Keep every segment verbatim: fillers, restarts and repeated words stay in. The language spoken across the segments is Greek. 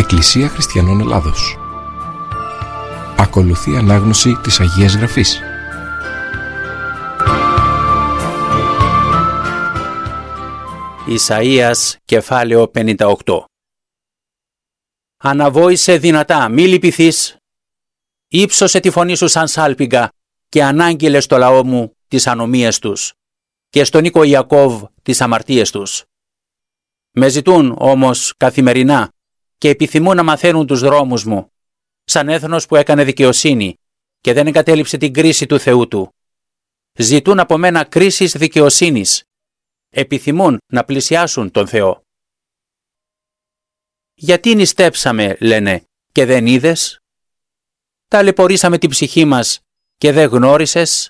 Εκκλησία Χριστιανών Ελλάδος. Ακολουθεί ανάγνωση της Αγίας Γραφής. Ισαΐας, κεφάλαιο πενήντα οκτώ. Αναβόησε δυνατά, μη λυπηθείς. Ήψωσε τη φωνή σου σαν σάλπιγγα και ανάγγειλε στο λαό μου τις ανομίες τους και στον οίκο Ιακώβ τις αμαρτίες τους. Με ζητούν όμως καθημερινά και επιθυμούν να μαθαίνουν τους δρόμους μου, σαν έθνος που έκανε δικαιοσύνη και δεν εγκατέλειψε την κρίση του Θεού του. Ζητούν από μένα κρίσης δικαιοσύνης. Επιθυμούν να πλησιάσουν τον Θεό. Γιατί νηστέψαμε, λένε, και δεν είδες? Ταλαιπωρήσαμε την ψυχή μας και δεν γνώρισες?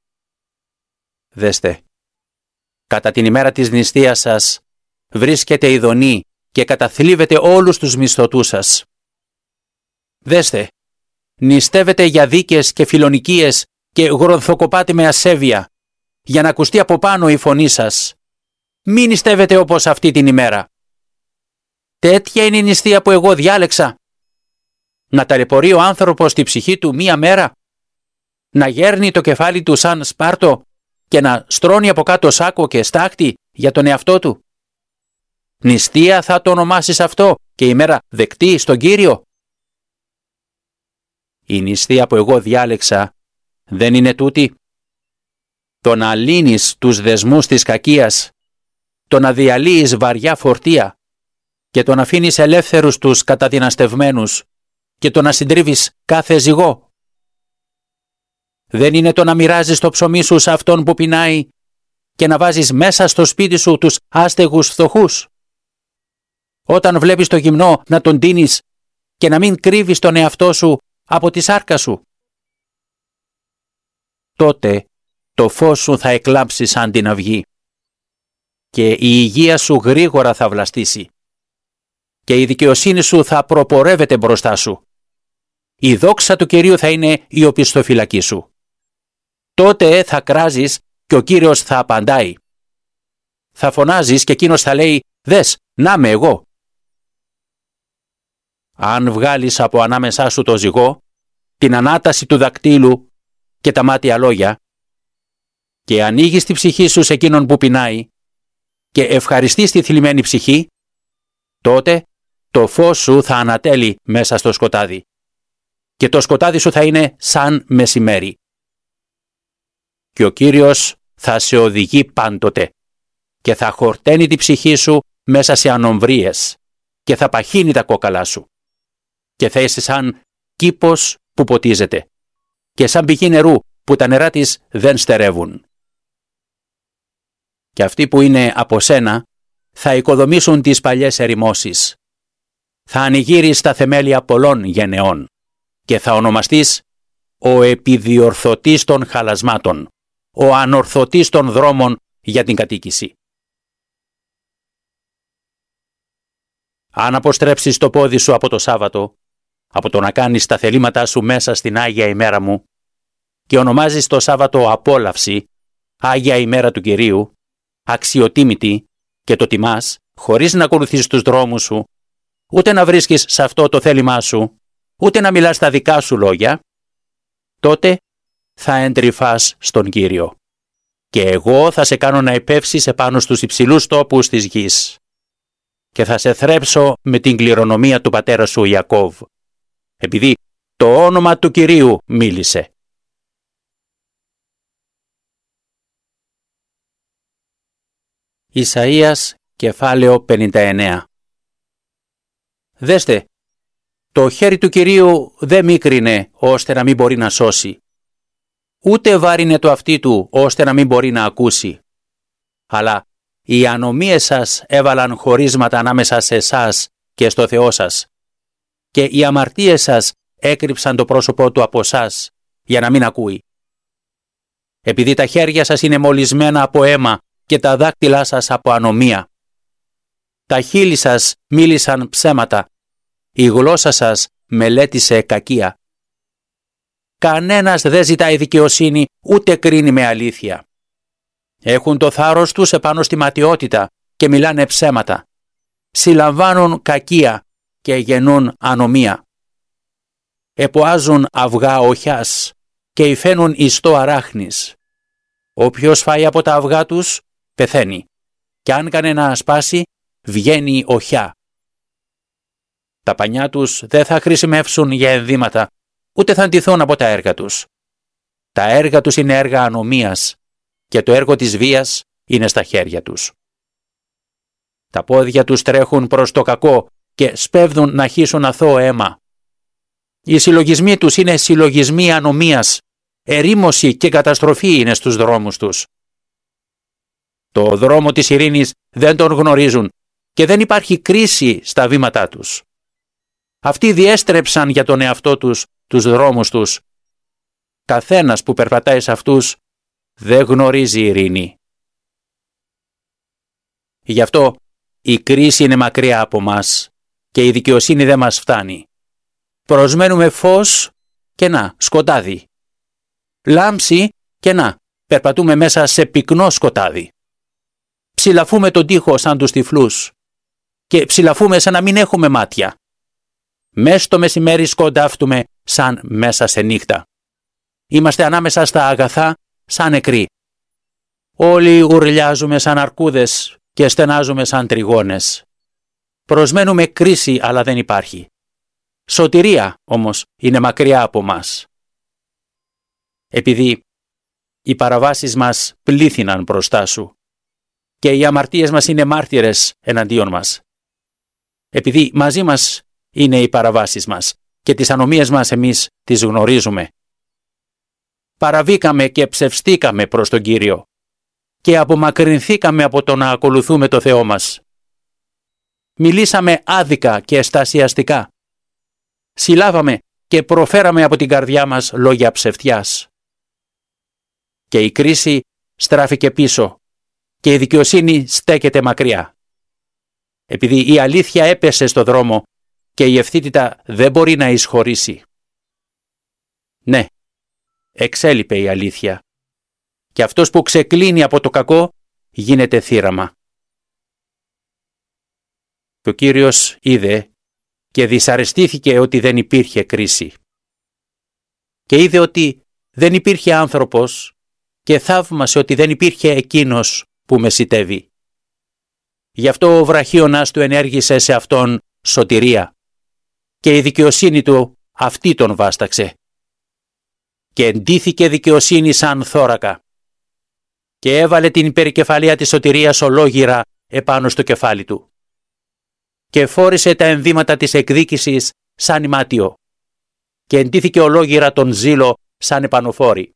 Δέστε, κατά την ημέρα της νηστείας σας βρίσκεται ειδονή και καταθλίβετε όλους τους μισθωτούς σας. Δέστε, νηστεύετε για δίκες και φιλονικίες και γρονθοκοπάτε με ασέβεια, για να ακουστεί από πάνω η φωνή σας. Μην νηστεύετε όπως αυτή την ημέρα. Τέτοια είναι η νηστεία που εγώ διάλεξα. Να ταλαιπωρεί ο άνθρωπος τη ψυχή του μία μέρα, να γέρνει το κεφάλι του σαν σπάρτο και να στρώνει από κάτω σάκο και στάχτη για τον εαυτό του. Νηστεία θα το ονομάσεις αυτό και ημέρα δεκτή στον Κύριο? Η νηστεία που εγώ διάλεξα δεν είναι τούτη? Το να λύνεις τους δεσμούς της κακίας, το να διαλύεις βαριά φορτία και το να αφήνεις ελεύθερους τους καταδυναστευμένους και το να συντρίβεις κάθε ζυγό. Δεν είναι το να μοιράζεις το ψωμί σου σε αυτόν που πεινάει και να βάζεις μέσα στο σπίτι σου τους άστεγους φτωχούς? Όταν βλέπεις το γυμνό να τον τίνεις και να μην κρύβεις τον εαυτό σου από τη σάρκα σου? Τότε το φως σου θα εκλάψει σαν την αυγή και η υγεία σου γρήγορα θα βλαστήσει και η δικαιοσύνη σου θα προπορεύεται μπροστά σου. Η δόξα του Κυρίου θα είναι η οπισθοφυλακή σου. Τότε θα κράζεις και ο Κύριος θα απαντάει. Θα φωνάζεις και εκείνος θα λέει, δες, να με εγώ. Αν βγάλεις από ανάμεσά σου το ζυγό, την ανάταση του δακτύλου και τα μάτια λόγια και ανοίγεις τη ψυχή σου σε εκείνον που πεινάει και ευχαριστείς τη θλιμμένη ψυχή, τότε το φως σου θα ανατέλει μέσα στο σκοτάδι και το σκοτάδι σου θα είναι σαν μεσημέρι. Και ο Κύριος θα σε οδηγεί πάντοτε και θα χορταίνει τη ψυχή σου μέσα σε ανομβρίες και θα παχύνει τα κόκαλά σου και θα είσαι σαν κήπος που ποτίζεται και σαν πηγή νερού που τα νερά της δεν στερεύουν. Και αυτοί που είναι από σένα θα οικοδομήσουν τις παλιές ερημώσεις. Θα ανοιγείρεις τα θεμέλια πολλών γενεών και θα ονομαστείς ο επιδιορθωτής των χαλασμάτων, ο ανορθωτής των δρόμων για την κατοίκηση. Αν αποστρέψεις το πόδι σου από το Σάββατο, από το να κάνεις τα θελήματά σου μέσα στην Άγια ημέρα μου και ονομάζεις το Σάββατο απόλαυση, Άγια ημέρα του Κυρίου, αξιοτίμητη και το τιμάς χωρίς να ακολουθείς τους δρόμους σου, ούτε να βρίσκεις σε αυτό το θέλημά σου, ούτε να μιλάς τα δικά σου λόγια, τότε θα εντρυφάς στον Κύριο και εγώ θα σε κάνω να επεύσεις επάνω στους υψηλούς τόπους της γης και θα σε θρέψω με την κληρονομία του πατέρα σου Ιακώβ, επειδή το όνομα του Κυρίου μίλησε. Ισαΐας, κεφάλαιο πενήντα εννέα. Δέστε, το χέρι του Κυρίου δεν μίκρινε ώστε να μην μπορεί να σώσει, ούτε βάρινε το αυτί του ώστε να μην μπορεί να ακούσει. Αλλά οι ανομίες σας έβαλαν χωρίσματα ανάμεσα σε εσάς και στο Θεό σας και οι αμαρτίες σας έκρυψαν το πρόσωπό του από εσάς για να μην ακούει. Επειδή τα χέρια σας είναι μολυσμένα από αίμα και τα δάκτυλά σας από ανομία. Τα χείλη σας μίλησαν ψέματα, η γλώσσα σας μελέτησε κακία. Κανένας δεν ζητάει δικαιοσύνη ούτε κρίνει με αλήθεια. Έχουν το θάρρος τους επάνω στη ματιότητα και μιλάνε ψέματα. Συλλαμβάνουν κακία και γεννούν ανομία. Εποάζουν αυγά οχιάς και υφαίνουν ιστό αράχνης. Όποιος φάει από τα αυγά τους, πεθαίνει. Κι αν κανένα σπάσει, βγαίνει οχιά. Τα πανιά τους δεν θα χρησιμεύσουν για ενδύματα, ούτε θα ντυθούν από τα έργα τους. Τα έργα τους είναι έργα ανομίας και το έργο της βίας είναι στα χέρια τους. Τα πόδια τους τρέχουν προς το κακό και σπέβδουν να χύσουν αθώο αίμα. Οι συλλογισμοί τους είναι συλλογισμοί ανομίας, ερήμωση και καταστροφή είναι στους δρόμους τους. Το δρόμο της ειρήνης δεν τον γνωρίζουν και δεν υπάρχει κρίση στα βήματά τους. Αυτοί διέστρεψαν για τον εαυτό τους τους δρόμους τους. Καθένας που περπατάει σε αυτούς δεν γνωρίζει ειρήνη. Γι' αυτό η κρίση είναι μακριά από μας και η δικαιοσύνη δεν μας φτάνει. Προσμένουμε φως και να, σκοτάδι. Λάμψη και να, περπατούμε μέσα σε πυκνό σκοτάδι. Ψηλαφούμε τον τοίχο σαν τους τυφλούς και ψηλαφούμε σαν να μην έχουμε μάτια. Μες στο μεσημέρι σκοντάφτουμε σαν μέσα σε νύχτα. Είμαστε ανάμεσα στα αγαθά σαν νεκροί. Όλοι ουρλιάζουμε σαν αρκούδες και στενάζουμε σαν τριγώνες. Προσμένουμε κρίση αλλά δεν υπάρχει. Σωτηρία όμως είναι μακριά από μας. Επειδή οι παραβάσεις μας πλήθυναν μπροστά σου και οι αμαρτίες μας είναι μάρτυρες εναντίον μας. Επειδή μαζί μας είναι οι παραβάσεις μας και τις ανομίες μας εμείς τις γνωρίζουμε. Παραβήκαμε και ψευστήκαμε προς τον Κύριο και απομακρυνθήκαμε από το να ακολουθούμε το Θεό μας. Μιλήσαμε άδικα και στασιαστικά. Συλλάβαμε και προφέραμε από την καρδιά μας λόγια ψευτιάς. Και η κρίση στράφηκε πίσω και η δικαιοσύνη στέκεται μακριά. Επειδή η αλήθεια έπεσε στο δρόμο και η ευθύτητα δεν μπορεί να εισχωρήσει. Ναι, εξέλιπε η αλήθεια και αυτός που ξεκλίνει από το κακό γίνεται θύραμα. Και ο Κύριος είδε και δυσαρεστήθηκε ότι δεν υπήρχε κρίση. Και είδε ότι δεν υπήρχε άνθρωπος και θαύμασε ότι δεν υπήρχε εκείνος που μεσιτεύει. Γι' αυτό ο βραχίωνας του ενέργησε σε αυτόν σωτηρία και η δικαιοσύνη του αυτή τον βάσταξε. Και εντύθηκε δικαιοσύνη σαν θώρακα και έβαλε την περικεφαλία της σωτηρίας ολόγυρα επάνω στο κεφάλι του και φόρησε τα ενδύματα της εκδίκησης σαν ημάτιο και εντύθηκε ολόγυρα τον ζήλο σαν επανοφόρη.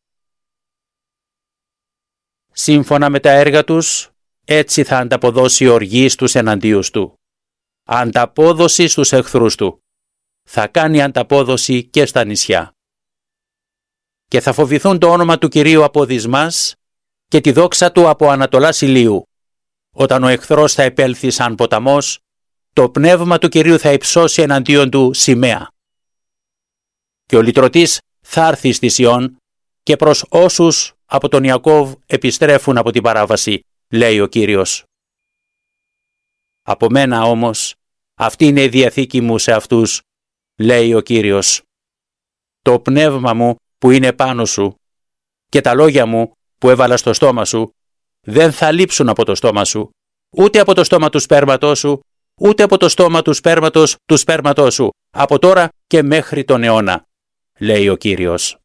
Σύμφωνα με τα έργα τους, έτσι θα ανταποδώσει οργή στους εναντίους του. Ανταπόδοση στους εχθρούς του. Θα κάνει ανταπόδοση και στα νησιά. Και θα φοβηθούν το όνομα του Κυρίου από δυσμάς και τη δόξα του από ανατολάς ηλίου. Όταν ο εχθρός θα επέλθει σαν ποταμός, το πνεύμα του Κυρίου θα υψώσει εναντίον του σημαία. Και ο λυτρωτής θα έρθει στη Σιών και προς όσους από τον Ιακώβ επιστρέφουν από την παράβαση, λέει ο Κύριος. Από μένα όμως, αυτή είναι η διαθήκη μου σε αυτούς, λέει ο Κύριος. Το πνεύμα μου που είναι πάνω σου και τα λόγια μου που έβαλα στο στόμα σου δεν θα λείψουν από το στόμα σου, ούτε από το στόμα του σπέρματός σου, ούτε από το στόμα του σπέρματος του σπέρματός σου, από τώρα και μέχρι τον αιώνα, λέει ο Κύριος.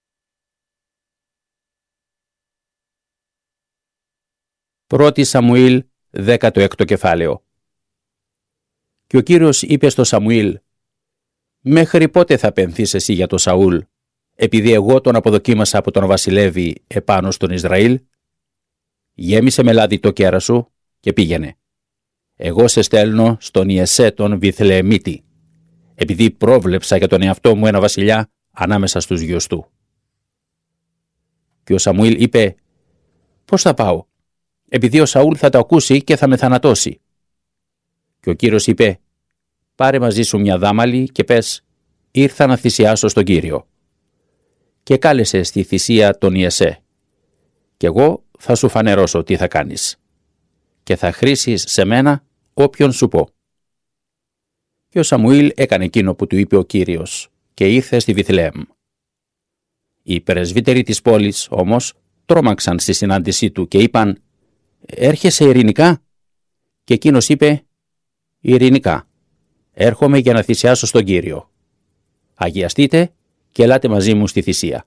Πρώτη Σαμουήλ, δέκατο έκτο κεφάλαιο. Και ο Κύριος είπε στο Σαμουήλ: «Μέχρι πότε θα πενθείς εσύ για τον Σαούλ, επειδή εγώ τον αποδοκίμασα από τον βασιλεύη επάνω στον Ισραήλ? Γέμισε με λάδι το κέρα σου και πήγαινε. Εγώ σε στέλνω στον Ιεσέ τον Βιθλεεμίτη, επειδή πρόβλεψα για τον εαυτό μου ένα βασιλιά ανάμεσα στους γιους του». Και ο Σαμουήλ είπε: «Πώς θα πάω, επειδή ο Σαούλ θα το ακούσει και θα με θανατώσει?» Και ο Κύριος είπε: «Πάρε μαζί σου μια δάμαλη και πες: ήρθα να θυσιάσω στον Κύριο. Και κάλεσε στη θυσία τον Ιεσέ. Και εγώ θα σου φανερώσω τι θα κάνεις. Και θα χρήσεις σε μένα όποιον σου πω». Και ο Σαμουήλ έκανε εκείνο που του είπε ο Κύριος και ήρθε στη Βιθλεέμ. Οι πρεσβύτεροι της πόλης όμως τρόμαξαν στη συνάντησή του και είπαν «Έρχεσαι ειρηνικά?» Και εκείνος είπε «Ειρηνικά. Έρχομαι για να θυσιάσω στον Κύριο. Αγιαστείτε και ελάτε μαζί μου στη θυσία».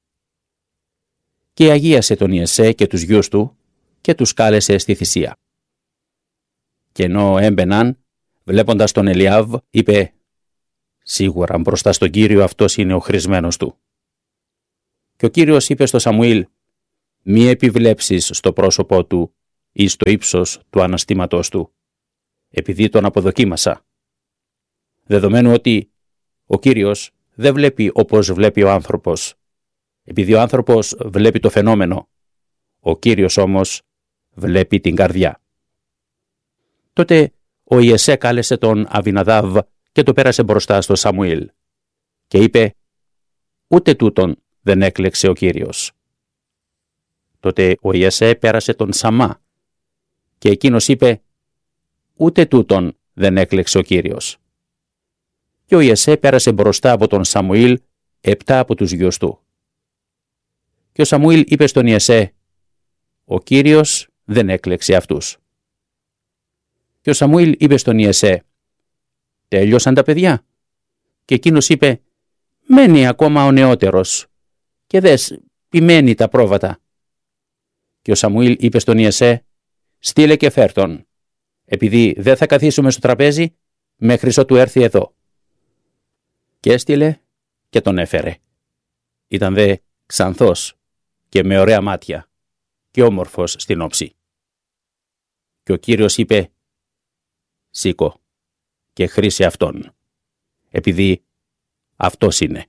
Και αγίασε τον Ιεσέ και τους γιους του και τους κάλεσε στη θυσία. Και ενώ έμπαιναν, βλέποντας τον Ελιάβ, είπε «Σίγουρα μπροστά στον Κύριο αυτός είναι ο χρησμένος του». Και ο Κύριος είπε στο Σαμουήλ «Μη επιβλέψεις στο πρόσωπό του ή στο ύψος του αναστήματος του, επειδή τον αποδοκίμασα. Δεδομένου ότι ο Κύριος δεν βλέπει όπως βλέπει ο άνθρωπος, επειδή ο άνθρωπος βλέπει το φαινόμενο, ο Κύριος όμως βλέπει την καρδιά». Τότε ο Ιεσέ κάλεσε τον Αβιναδάβ και το πέρασε μπροστά στο Σαμουήλ και είπε «Ούτε τούτον δεν έκλεξε ο Κύριος». Τότε ο Ιεσέ πέρασε τον Σαμά και εκείνος είπε «Ούτε τούτον δεν έκλεξε ο Κύριος». Και ο Ιεσέ πέρασε μπροστά από τον Σαμουήλ επτά από τους γιους του. Και ο Σαμουήλ είπε στον Ιεσέ «Ο Κύριος δεν έκλεξε αυτούς». Και ο Σαμουήλ είπε στον Ιεσέ «Τέλειωσαν τα παιδιά?» Και εκείνος είπε «Μένει ακόμα ο νεότερος και δες ποιμένει τα πρόβατα». Και ο Σαμουήλ είπε στον Ιεσέ «Στείλε και φέρ' τον, επειδή δεν θα καθίσουμε στο τραπέζι μέχρι ότου έρθει εδώ». Και έστειλε και τον έφερε. Ήταν δε ξανθός και με ωραία μάτια και όμορφος στην όψη. Και ο Κύριος είπε «Σήκω και χρήσε αυτόν, επειδή αυτός είναι».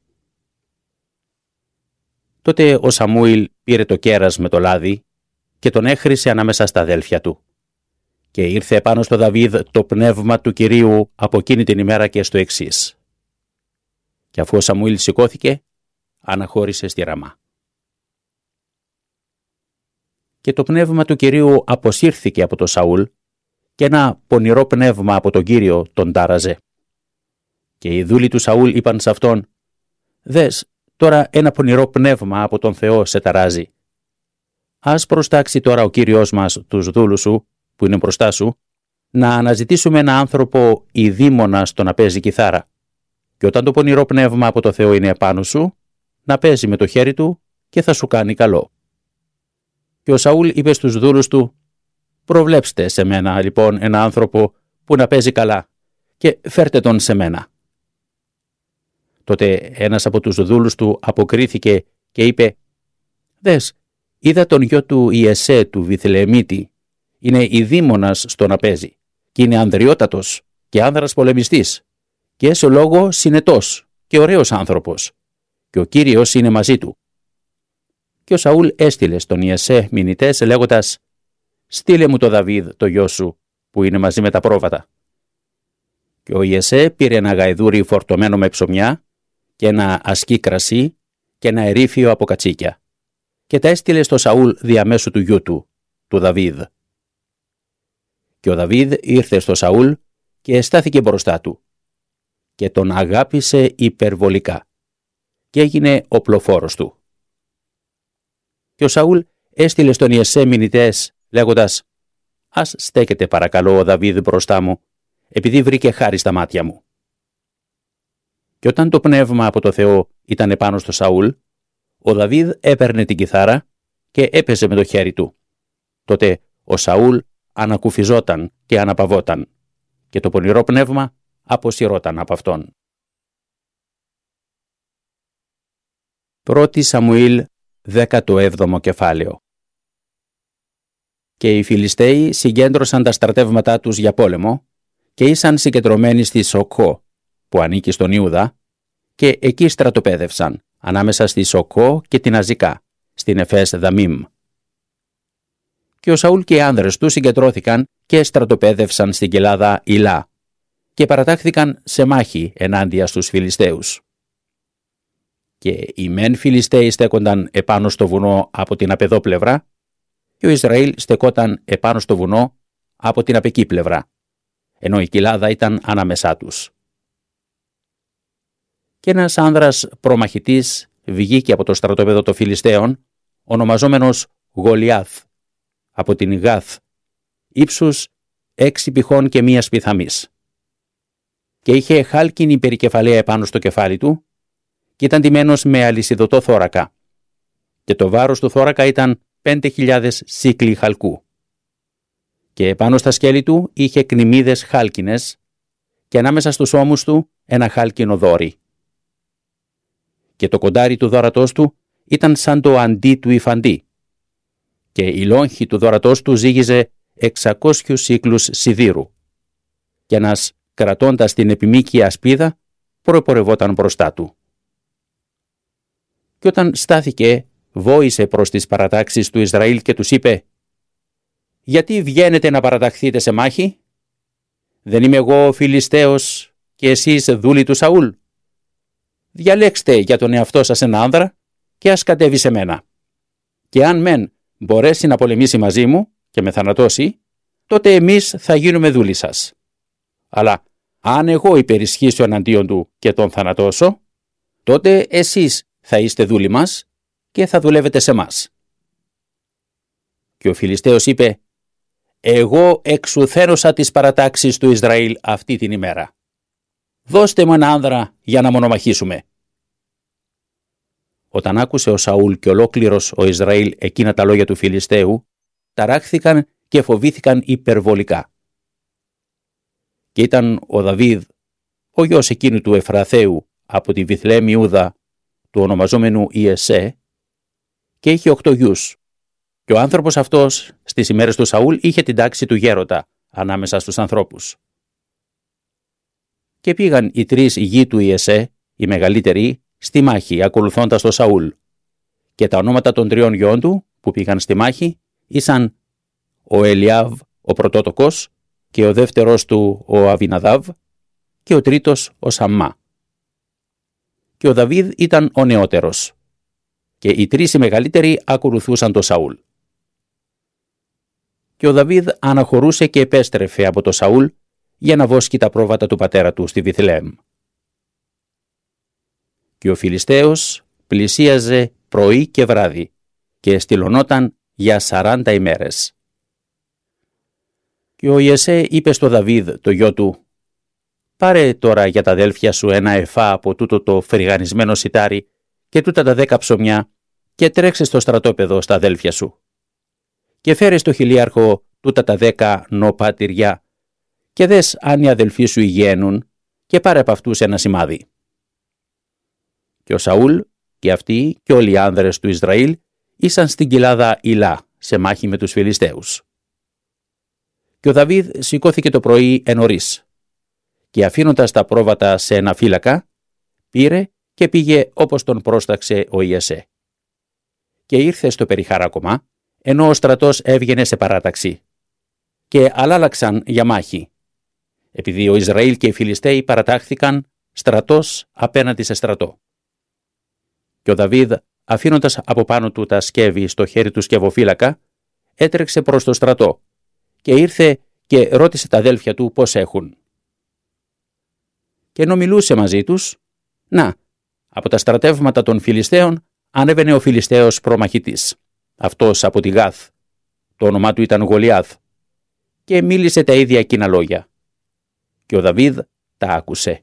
Τότε ο Σαμούηλ πήρε το κέρας με το λάδι και τον έχρισε ανάμεσα στα αδέλφια του. Και ήρθε επάνω στο Δαβίδ το πνεύμα του Κυρίου από εκείνη την ημέρα και στο εξής. Και αφού ο Σαμούηλ σηκώθηκε, αναχώρησε στη Ραμά. Και το πνεύμα του Κυρίου αποσύρθηκε από το Σαούλ και ένα πονηρό πνεύμα από τον Κύριο τον τάραζε. Και οι δούλοι του Σαούλ είπαν σε αυτόν «Δες, τώρα ένα πονηρό πνεύμα από τον Θεό σε ταράζει. Ας προστάξει τώρα ο Κύριος μας τους δούλους σου, που είναι μπροστά σου, να αναζητήσουμε ένα άνθρωπο ειδήμονα στο να παίζει κιθάρα. Και όταν το πονηρό πνεύμα από το Θεό είναι επάνω σου, να παίζει με το χέρι του και θα σου κάνει καλό». Και ο Σαούλ είπε στους δούλους του «Προβλέψτε σε μένα λοιπόν ένα άνθρωπο που να παίζει καλά και φέρτε τον σε μένα». Τότε ένας από τους δούλους του αποκρίθηκε και είπε «Δες, είδα τον γιο του Ιεσέ του Βιθλεεμίτη, είναι ειδήμονας στο να παίζει και είναι ανδριότατος και άνδρας πολεμιστής και σε λόγο συνετός και ωραίος άνθρωπος και ο Κύριος είναι μαζί του». Και ο Σαούλ έστειλε στον Ιεσέ μηνυτές λέγοντας «Στείλε μου το Δαβίδ το γιο σου που είναι μαζί με τα πρόβατα». Και ο Ιεσέ πήρε ένα γαϊδούρι φορτωμένο με ψωμιά και ένα ασκή κρασί και ένα ερήφιο από κατσίκια και τα έστειλε στο Σαούλ διαμέσου του γιού του, του Δαβίδ. Και ο Δαβίδ ήρθε στο Σαούλ και στάθηκε μπροστά του και τον αγάπησε υπερβολικά και έγινε οπλοφόρος του. Και ο Σαούλ έστειλε στον Ιεσέ μηνυτές λέγοντας «Ας στέκεται παρακαλώ ο Δαβίδ μπροστά μου, επειδή βρήκε χάρη στα μάτια μου». Και όταν το πνεύμα από το Θεό ήταν επάνω στο Σαούλ, ο Δαβίδ έπαιρνε την κιθάρα και έπαιζε με το χέρι του. Τότε ο Σαούλ ανακουφιζόταν και αναπαυόταν και το πονηρό πνεύμα αποσυρώταν από αυτόν. Πρώτη Σαμουήλ, δέκατο έβδομο κεφάλαιο. Και οι Φιλιστέοι συγκέντρωσαν τα στρατεύματά τους για πόλεμο και ήσαν συγκεντρωμένοι στη Σοκό, που ανήκει στον Ιούδα, και εκεί στρατοπέδευσαν, ανάμεσα στη Σοκό και την Αζικά, στην Εφές Δαμίμ. Και ο Σαούλ και οι άνδρες του συγκεντρώθηκαν και στρατοπέδευσαν στην κοιλάδα Ηλά και παρατάχθηκαν σε μάχη ενάντια στους Φιλιστέους. Και οι μεν Φιλιστέοι στέκονταν επάνω στο βουνό από την απεδό πλευρά και ο Ισραήλ στεκόταν επάνω στο βουνό από την απεκή πλευρά, ενώ η κοιλάδα ήταν ανάμεσά τους. Και ένας άνδρας προμαχητής βγήκε από το στρατόπεδο των Φιλιστέων, ονομαζόμενος Γολιάθ, από την Γάθ, ύψους έξι πηχών και μίας πιθαμής. Και είχε χάλκινη περικεφαλαία επάνω στο κεφάλι του και ήταν ντυμένος με αλυσιδωτό θώρακα. Και το βάρος του θώρακα ήταν πέντε χιλιάδες σύκλοι χαλκού. Και επάνω στα σκέλη του είχε κνημίδες χάλκινες και ανάμεσα στους ώμους του ένα χάλκινο δόρυ. Και το κοντάρι του δώρατός του ήταν σαν το αντί του υφαντή. Και η λόγχη του δώρατός του ζύγιζε εξακόσιους σύκλους σιδήρου. Και ένας κρατώντας την επιμήκεια ασπίδα προπορευόταν μπροστά του. Και όταν στάθηκε, βόησε προς τις παρατάξεις του Ισραήλ και τους είπε: «Γιατί βγαίνετε να παραταχθείτε σε μάχη? Δεν είμαι εγώ ο Φιλιστέος και εσείς δούλοι του Σαούλ? Διαλέξτε για τον εαυτό σας ένα άνδρα και ας κατέβει σε μένα. Και αν μεν μπορέσει να πολεμήσει μαζί μου και με θανατώσει, τότε εμείς θα γίνουμε δούλοι σας. Αλλά αν εγώ υπερισχύσω εναντίον του και τον θανατώσω, τότε εσείς θα είστε δούλοι μας και θα δουλεύετε σε μας». Και ο Φιλιστέος είπε: «Εγώ εξουθένωσα τις παρατάξεις του Ισραήλ αυτή την ημέρα. Δώστε μου ένα άνδρα για να μονομαχήσουμε». Όταν άκουσε ο Σαούλ και ολόκληρος ο Ισραήλ εκείνα τα λόγια του Φιλιστέου, ταράχθηκαν και φοβήθηκαν υπερβολικά. Και ήταν ο Δαβίδ, ο γιος εκείνου του Εφραθαίου από τη Βιθλεέμ Ιούδα, του ονομαζόμενου Ιεσέ, και είχε οκτώ γιους. Και ο άνθρωπος αυτός στις ημέρες του Σαούλ είχε την τάξη του γέροντα ανάμεσα στους ανθρώπους. Και πήγαν οι τρεις γη του Ιεσέ, οι μεγαλύτεροι, στη μάχη ακολουθώντας τον Σαούλ. Και τα ονόματα των τριών γιών του που πήγαν στη μάχη ήσαν ο Ελιάβ ο πρωτότοκος και ο δεύτερος του ο Αβιναδάβ και ο τρίτος ο Σαμμά. Και ο Δαβίδ ήταν ο νεότερος. Και οι τρεις οι μεγαλύτεροι ακολουθούσαν τον Σαούλ. Και ο Δαβίδ αναχωρούσε και επέστρεφε από τον Σαούλ για να βόσκει τα πρόβατα του πατέρα του στη Βιθλεέμ. Και ο Φιλιστέος πλησίαζε πρωί και βράδυ και στυλωνόταν για σαράντα ημέρες. Και ο Ιεσέ είπε στο Δαβίδ το γιο του: «Πάρε τώρα για τα αδέλφια σου ένα εφά από τούτο το φρυγανισμένο σιτάρι και τούτα τα δέκα ψωμιά και τρέξε στο στρατόπεδο στα αδέλφια σου. Και φέρε στο χιλίαρχο τούτα τα δέκα νοπά τυριά και δες αν οι αδελφοί σου υγιαίνουν και πάρε από αυτούς ένα σημάδι». Και ο Σαούλ και αυτοί και όλοι οι άνδρες του Ισραήλ ήσαν στην κοιλάδα Ηλά σε μάχη με τους Φιλιστέους. Και ο Δαβίδ σηκώθηκε το πρωί ενωρίς και αφήνοντας τα πρόβατα σε ένα φύλακα, πήρε και πήγε όπως τον πρόσταξε ο Ιεσέ. Και ήρθε στο περιχάρακωμα, ενώ ο στρατός έβγαινε σε παράταξη. Και αλλάλαξαν για μάχη, επειδή ο Ισραήλ και οι Φιλιστέοι παρατάχθηκαν στρατός απέναντι σε στρατό. Και ο Δαβίδ, αφήνοντας από πάνω του τα σκεύη στο χέρι του σκευοφύλακα, έτρεξε προς το στρατό και ήρθε και ρώτησε τα αδέλφια του πώς έχουν. Και ενώ μιλούσε μαζί τους, να, από τα στρατεύματα των Φιλιστέων ανέβαινε ο Φιλιστέος προμαχητής, αυτός από τη Γάθ, το όνομά του ήταν Γολιάθ, και μίλησε τα ίδια εκείνα λόγια. Και ο Δαβίδ τα άκουσε.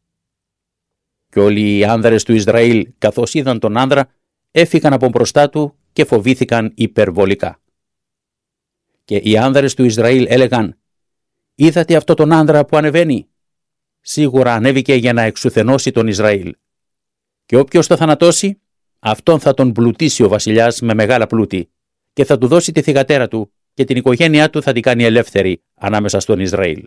Και όλοι οι άνδρες του Ισραήλ, καθώς είδαν τον άνδρα, έφυγαν από μπροστά του και φοβήθηκαν υπερβολικά. Και οι άνδρες του Ισραήλ έλεγαν: «Είδατε αυτό τον άνδρα που ανεβαίνει? Σίγουρα ανέβηκε για να εξουθενώσει τον Ισραήλ. Και όποιος το θανατώσει, αυτόν θα τον πλουτίσει ο βασιλιάς με μεγάλα πλούτη και θα του δώσει τη θυγατέρα του και την οικογένειά του θα την κάνει ελεύθερη ανάμεσα στον Ισραήλ».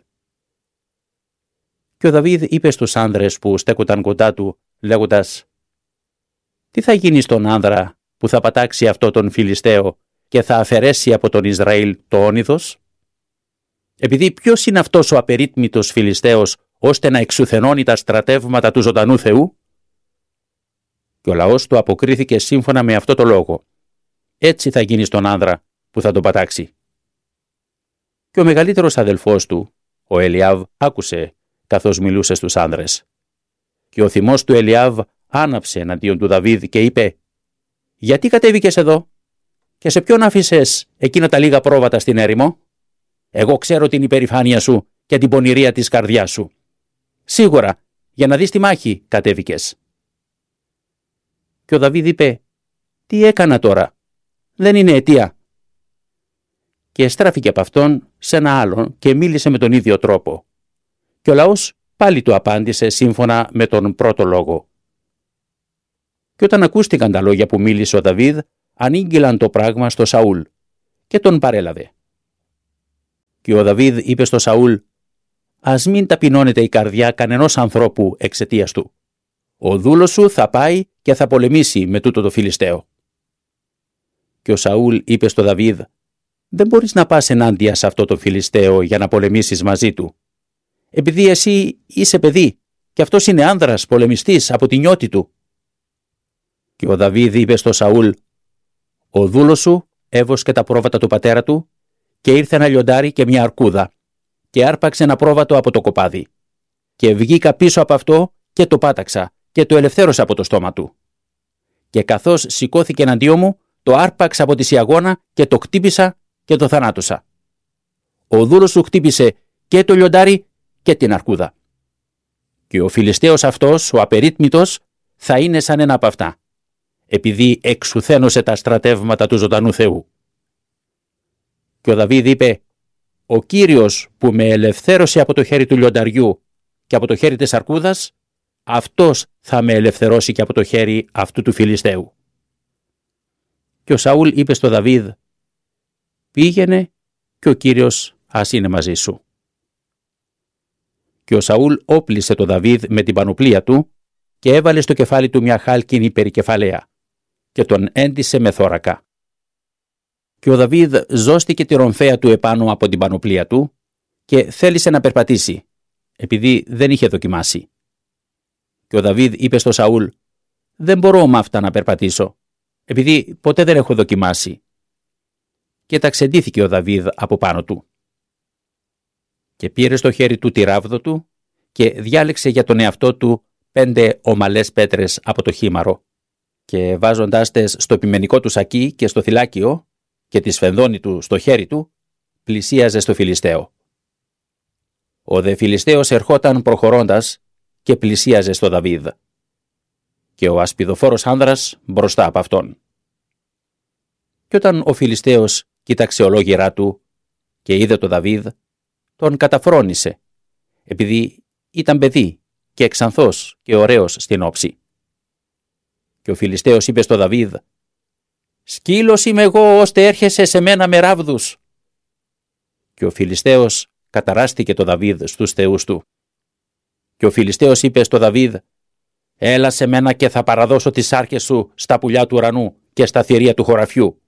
Και ο Δαβίδ είπε στους άνδρες που στέκονταν κοντά του, λέγοντας: «Τι θα γίνει στον άνδρα που θα πατάξει αυτό τον Φιλιστέο και θα αφαιρέσει από τον Ισραήλ το όνειδος? Επειδή ποιος είναι αυτός ο απερίτμητος Φιλιστέος ώστε να εξουθενώνει τα στρατεύματα του ζωντανού Θεού?» Και ο λαός του αποκρίθηκε σύμφωνα με αυτό το λόγο: «Έτσι θα γίνει στον άνδρα που θα τον πατάξει». Και ο μεγαλύτερος αδελφός του, ο Ελιάβ, άκουσε καθώς μιλούσε στους άνδρες. Και ο θυμός του Ελιάβ άναψε εναντίον του Δαβίδ και είπε: «Γιατί κατέβηκες εδώ και σε ποιον άφησες εκείνα τα λίγα πρόβατα στην έρημο? Εγώ ξέρω την υπερηφάνεια σου και την πονηρία της καρδιάς σου. Σίγουρα, για να δεις τη μάχη κατέβηκες». Και ο Δαβίδ είπε: «Τι έκανα τώρα? Δεν είναι αιτία». Και στράφηκε από αυτόν σε ένα άλλον και μίλησε με τον ίδιο τρόπο. Και ο λαός πάλι του απάντησε σύμφωνα με τον πρώτο λόγο. Και όταν ακούστηκαν τα λόγια που μίλησε ο Δαβίδ, ανήγγειλαν το πράγμα στο Σαούλ και τον παρέλαβε. Και ο Δαβίδ είπε στο Σαούλ: «Ας μην ταπεινώνεται η καρδιά κανενός ανθρώπου εξαιτίας του. Ο δούλος σου θα πάει και θα πολεμήσει με τούτο το Φιλιστέο». Και ο Σαούλ είπε στο Δαβίδ: «Δεν μπορείς να πας ενάντια σε αυτό το Φιλιστέο για να πολεμήσεις μαζί του. Επειδή εσύ είσαι παιδί και αυτός είναι άνδρας πολεμιστής από τη νιώτη του». Και ο Δαβίδ είπε στο Σαούλ: «Ο δούλος σου έβοσκε τα πρόβατα του πατέρα του και ήρθε ένα λιοντάρι και μια αρκούδα και άρπαξε ένα πρόβατο από το κοπάδι. Και βγήκα πίσω από αυτό και το πάταξα και το ελευθέρωσα από το στόμα του. Και καθώς σηκώθηκε εναντίον μου, το άρπαξα από τη σιαγώνα και το χτύπησα και το θανάτωσα. Ο δούλος σου χτύπησε και το λιοντάρι και την αρκούδα. Και ο Φιλιστέος αυτός, ο απερίτμητος, θα είναι σαν ένα από αυτά, επειδή εξουθένωσε τα στρατεύματα του ζωντανού Θεού». Και ο Δαβίδ είπε: «Ο Κύριος που με ελευθέρωσε από το χέρι του λιονταριού και από το χέρι της αρκούδας, αυτός θα με ελευθερώσει και από το χέρι αυτού του Φιλιστέου». Και ο Σαούλ είπε στο Δαβίδ: «Πήγαινε και ο Κύριος ας είναι μαζί σου». Και ο Σαούλ όπλισε το Δαβίδ με την πανοπλία του και έβαλε στο κεφάλι του μια χάλκινη περικεφαλαία και τον έντυσε με θώρακα. Και ο Δαβίδ ζώστηκε τη ρομφαία του επάνω από την πανοπλία του και θέλησε να περπατήσει, επειδή δεν είχε δοκιμάσει. Και ο Δαβίδ είπε στο Σαούλ: «Δεν μπορώ με αυτά να περπατήσω, επειδή ποτέ δεν έχω δοκιμάσει». Και ταξεντήθηκε ο Δαβίδ από πάνω του. Και πήρε στο χέρι του τη ράβδο του και διάλεξε για τον εαυτό του πέντε ομαλές πέτρες από το χήμαρο και βάζοντάς τες στο επιμενικό του σακί και στο θυλάκιο και τη σφενδόνη του στο χέρι του, πλησίαζε στο Φιλιστέο. Ο δε Φιλιστέος ερχόταν προχωρώντας και πλησίαζε στο Δαβίδ. Και ο ασπιδοφόρος άνδρας μπροστά από αυτόν. Και όταν ο Φιλιστέος κοίταξε ολόγυρά του και είδε το Δαβίδ, τον καταφρόνησε, επειδή ήταν παιδί και εξανθός και ωραίος στην όψη. Και ο Φιλιστέος είπε στο Δαβίδ: «Σκύλος είμαι εγώ ώστε έρχεσαι σε μένα με ράβδους». Και ο Φιλιστέος καταράστηκε το Δαβίδ στους θεούς του. Και ο Φιλιστέος είπε στο Δαβίδ: «Έλα σε μένα και θα παραδώσω τις σάρκες σου στα πουλιά του ουρανού και στα θηρία του χωραφιού».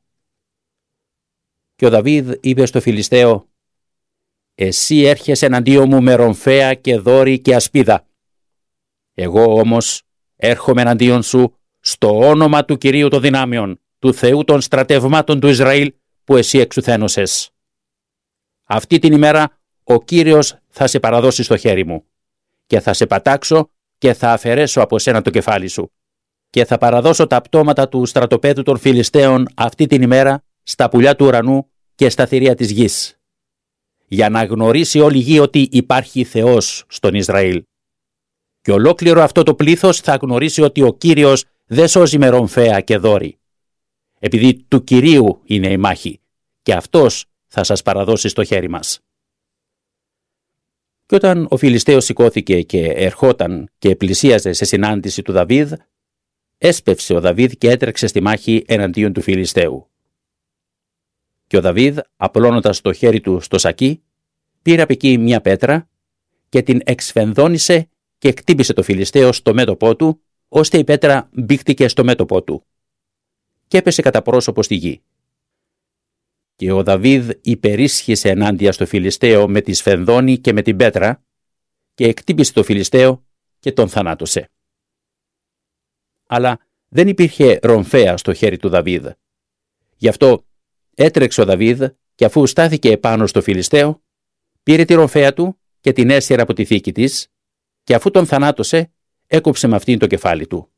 Και ο Δαβίδ είπε στο Φιλιστέο: «Εσύ έρχεσαι εναντίον μου με ρομφαία και δόρη και ασπίδα. Εγώ όμως έρχομαι εναντίον σου στο όνομα του Κυρίου των δυνάμεων, του Θεού των στρατευμάτων του Ισραήλ που εσύ εξουθένωσες. Αυτή την ημέρα ο Κύριος θα σε παραδώσει στο χέρι μου και θα σε πατάξω και θα αφαιρέσω από σένα το κεφάλι σου και θα παραδώσω τα πτώματα του στρατοπέδου των Φιλιστέων αυτή την ημέρα στα πουλιά του ουρανού και στα θηρία της γης, για να γνωρίσει όλη η γη ότι υπάρχει Θεός στον Ισραήλ. Και ολόκληρο αυτό το πλήθος θα γνωρίσει ότι ο Κύριος δεν σώζει με ρομφαία και δόρη, επειδή του Κυρίου είναι η μάχη και αυτός θα σας παραδώσει στο χέρι μας». Και όταν ο Φιλιστέος σηκώθηκε και ερχόταν και πλησίαζε σε συνάντηση του Δαβίδ, έσπευσε ο Δαβίδ και έτρεξε στη μάχη εναντίον του Φιλιστέου. Και ο Δαβίδ, απλώνοντας το χέρι του στο σακί, πήρε από εκεί μια πέτρα και την εξφενδόνησε και χτύπησε το Φιλιστέο στο μέτωπό του, ώστε η πέτρα μπήχτηκε στο μέτωπό του και έπεσε κατά πρόσωπο στη γη. Και ο Δαβίδ υπερίσχυσε ενάντια στο Φιλιστέο με τη σφενδόνη και με την πέτρα και εκτύπησε το Φιλιστέο και τον θανάτωσε. Αλλά δεν υπήρχε ρομφαία στο χέρι του Δαβίδ. Γι' αυτό έτρεξε ο Δαβίδ και αφού στάθηκε επάνω στο Φιλιστέο, πήρε τη ρομφαία του και την έσυρε από τη θήκη της και αφού τον θανάτωσε, έκοψε με αυτήν το κεφάλι του.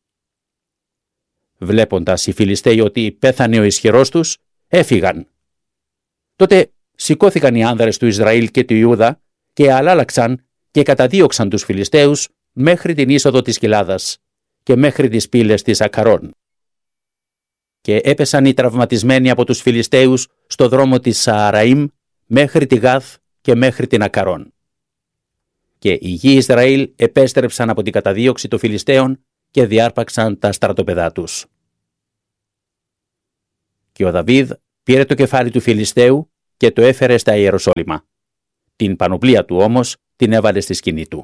Βλέποντας οι Φιλιστέοι ότι πέθανε ο ισχυρός τους, έφυγαν. Τότε σηκώθηκαν οι άνδρες του Ισραήλ και του Ιούδα και αλλάλαξαν και καταδίωξαν τους Φιλιστέους μέχρι την είσοδο της κοιλάδας και μέχρι τις πύλες της Ακαρών. Και έπεσαν οι τραυματισμένοι από τους Φιλιστέους στο δρόμο της Σααραήμ μέχρι τη Γάθ και μέχρι την Ακαρών. Και οι γη Ισραήλ επέστρεψαν από την καταδίωξη των Φιλιστέων και διάρπαξαν τα στρατοπεδά τους. Και ο Δαβίδ πήρε το κεφάλι του Φιλιστέου και το έφερε στα Ιεροσόλυμα. Την πανοπλία του όμως την έβαλε στη σκηνή του.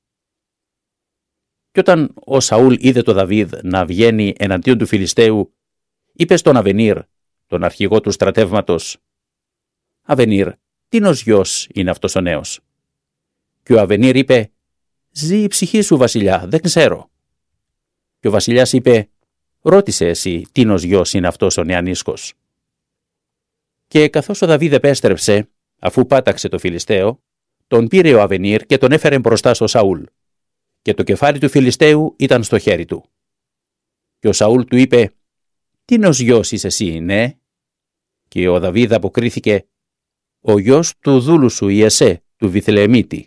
Και όταν ο Σαούλ είδε το Δαβίδ να βγαίνει εναντίον του Φιλιστέου, είπε στον Αβενίρ, τον αρχηγό του στρατεύματος: «Αβενίρ, τίνος γιος είναι αυτός ο νέος?» Και ο Αβενίρ είπε: «Ζει η ψυχή σου, βασιλιά, δεν ξέρω». Και ο βασιλιάς είπε: «Ρώτησε εσύ τίνος γιος είναι αυτός ο νεανίσκος». Και καθώς ο Δαβίδ επέστρεψε, αφού πάταξε το Φιλιστέο, τον πήρε ο Αβενίρ και τον έφερε μπροστά στο Σαούλ. Και το κεφάλι του Φιλιστέου ήταν στο χέρι του. Και ο Σαούλ του είπε: «Τίνος γιος είσαι εσύ, ναι?» Και ο Δαβίδ αποκρίθηκε: «Ο γιος του δούλου σου Ιεσέ, του Βιθλεεμίτη».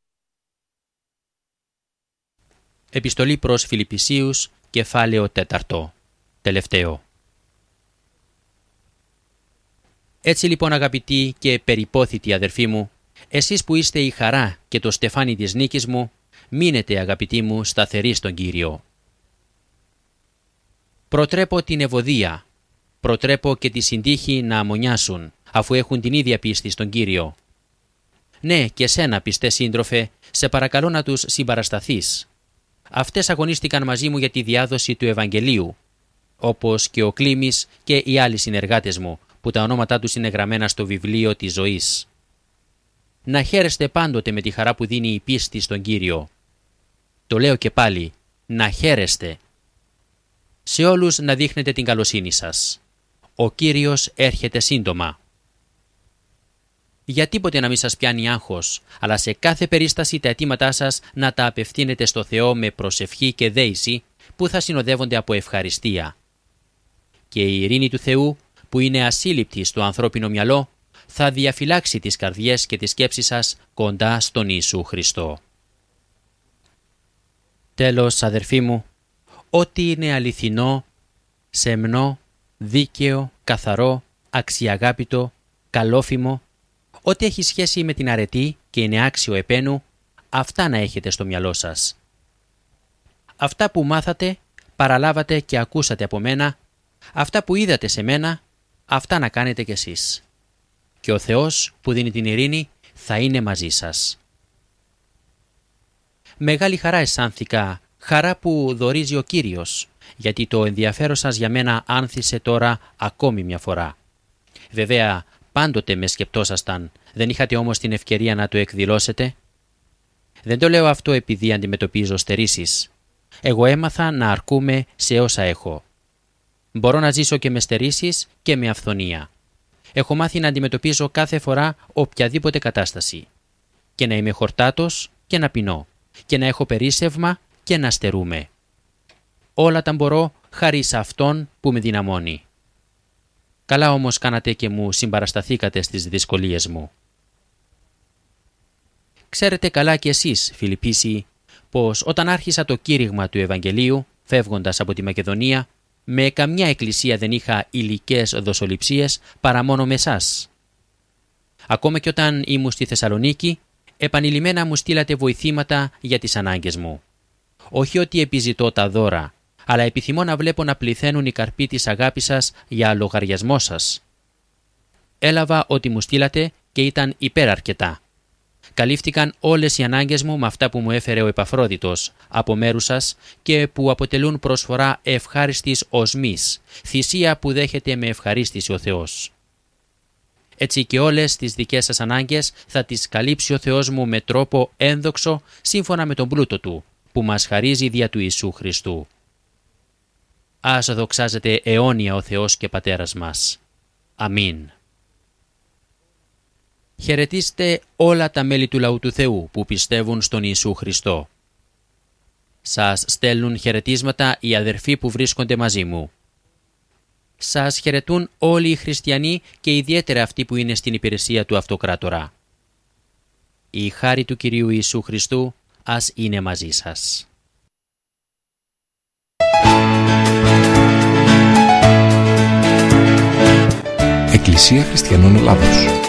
Επιστολή προς Φιλιππισίους, κεφάλαιο τέταρτο, τελευταίο. Έτσι λοιπόν, αγαπητοί και περιπόθητοι αδερφοί μου, εσείς που είστε η χαρά και το στεφάνι της νίκης μου, μείνετε, αγαπητοί μου, σταθεροί στον Κύριο. Προτρέπω την ευωδία, προτρέπω και τη συντύχη να αμμονιάσουν, αφού έχουν την ίδια πίστη στον Κύριο. Ναι, και σένα, πιστέ σύντροφε, σε παρακαλώ να τους συμπαρασταθείς. Αυτές αγωνίστηκαν μαζί μου για τη διάδοση του Ευαγγελίου, όπως και ο Κλήμης και οι άλλοι συνεργάτες μου, που τα ονόματά τους είναι γραμμένα στο βιβλίο της ζωής. Να χαίρεστε πάντοτε με τη χαρά που δίνει η πίστη στον Κύριο. Το λέω και πάλι, να χαίρεστε. Σε όλους να δείχνετε την καλοσύνη σας. Ο Κύριος έρχεται σύντομα. Για τίποτε να μην σας πιάνει άγχος, αλλά σε κάθε περίσταση τα αιτήματά σας να τα απευθύνετε στο Θεό με προσευχή και δέηση, που θα συνοδεύονται από ευχαριστία. Και η ειρήνη του Θεού, που είναι ασύλληπτη στο ανθρώπινο μυαλό, θα διαφυλάξει τις καρδιές και τις σκέψεις σας κοντά στον Ιησού Χριστό. Τέλος, αδερφοί μου, ό,τι είναι αληθινό, σεμνό, δίκαιο, καθαρό, αξιαγάπητο, καλόφημο, ό,τι έχει σχέση με την αρετή και είναι άξιο επένου, αυτά να έχετε στο μυαλό σας. Αυτά που μάθατε, παραλάβατε και ακούσατε από μένα, αυτά που είδατε σε μένα, αυτά να κάνετε κι εσείς. Και ο Θεός που δίνει την ειρήνη θα είναι μαζί σας. Μεγάλη χαρά αισθάνθηκα, χαρά που δωρίζει ο Κύριος, γιατί το ενδιαφέρον σας για μένα άνθησε τώρα ακόμη μια φορά. Βέβαια, πάντοτε με σκεπτόσασταν, δεν είχατε όμως την ευκαιρία να το εκδηλώσετε. Δεν το λέω αυτό επειδή αντιμετωπίζω στερήσεις. Εγώ έμαθα να αρκούμαι σε όσα έχω. Μπορώ να ζήσω και με στερήσεις και με αυθονία. Έχω μάθει να αντιμετωπίζω κάθε φορά οποιαδήποτε κατάσταση. Και να είμαι χορτάτος και να πεινώ. Και να έχω περίσσευμα και να στερούμε. Όλα τα μπορώ χάρη σε Αυτόν που με δυναμώνει. Καλά όμως κάνατε και μου συμπαρασταθήκατε στις δυσκολίες μου. Ξέρετε καλά κι εσείς, Φιλιππίσιοι, πως όταν άρχισα το κήρυγμα του Ευαγγελίου, φεύγοντας από τη Μακεδονία, με καμιά εκκλησία δεν είχα υλικές δοσοληψίες παρά μόνο με εσάς. Ακόμα και όταν ήμουν στη Θεσσαλονίκη, επανειλημμένα μου στείλατε βοηθήματα για τις ανάγκες μου. Όχι ότι επιζητώ τα δώρα, αλλά επιθυμώ να βλέπω να πληθαίνουν οι καρποί της αγάπης σας για λογαριασμό σας. Έλαβα ό,τι μου στείλατε και ήταν υπεραρκετά. Καλύφθηκαν όλες οι ανάγκες μου με αυτά που μου έφερε ο Επαφρόδιτος από μέρους σας και που αποτελούν προσφορά ευχάριστης οσμής, θυσία που δέχεται με ευχαρίστηση ο Θεός. Έτσι και όλες τις δικές σας ανάγκες θα τις καλύψει ο Θεός μου με τρόπο ένδοξο σύμφωνα με τον πλούτο Του, που μας χαρίζει δια του Ιησού Χριστού. Ας δοξάζεται αιώνια ο Θεός και Πατέρας μας. Αμήν. Χαιρετίστε όλα τα μέλη του λαού του Θεού που πιστεύουν στον Ιησού Χριστό. Σας στέλνουν χαιρετίσματα οι αδερφοί που βρίσκονται μαζί μου. Σας χαιρετούν όλοι οι χριστιανοί και ιδιαίτερα αυτοί που είναι στην υπηρεσία του Αυτοκράτορα. Η χάρη του Κυρίου Ιησού Χριστού ας είναι μαζί σας. Εκκλησία Χριστιανών Ελλάδος.